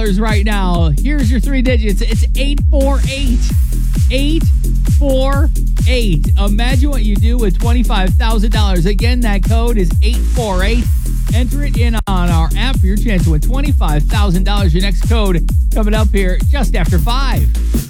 $25,000 right now. Here's your three digits. It's 848. 848. Imagine what you do with $25,000. Again, that code is 848. Enter it in on our app for your chance to win $25,000. Your next code coming up here just after 5.